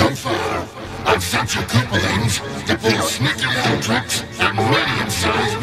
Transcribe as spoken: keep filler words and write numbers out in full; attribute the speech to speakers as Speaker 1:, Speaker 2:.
Speaker 1: So far, I've sent you couplings that pull sneaky little tricks and radiant-sized